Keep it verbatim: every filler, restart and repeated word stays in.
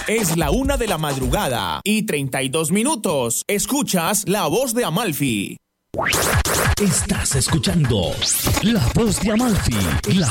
Es la una de la madrugada y treinta y dos minutos. Escuchas La Voz de Amalfi. Estás escuchando La Voz de Amalfi. La